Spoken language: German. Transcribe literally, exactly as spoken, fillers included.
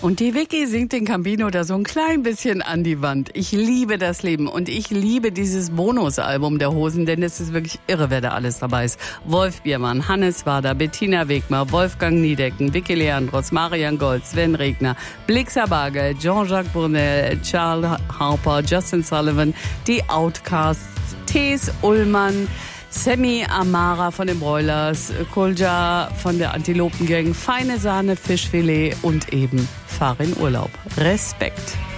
Und die Vicky singt den Campino da so ein klein bisschen an die Wand. Ich liebe das Leben und ich liebe dieses Bonusalbum der Hosen, denn es ist wirklich irre, wer da alles dabei ist. Wolf Biermann, Hannes Wader, Bettina Wegmer, Wolfgang Niedecken, Vicky Leandros, Marian Gold, Sven Regner, Blixa Bargeld, Jean-Jacques Brunel, Charles Harper, Justin Sullivan, die Outcasts, Thes Ullmann, Sammy Amara von den Broilers, Kolja von der Antilopengang, Feine Sahne, Fischfilet und eben Farin Urlaub. Respekt.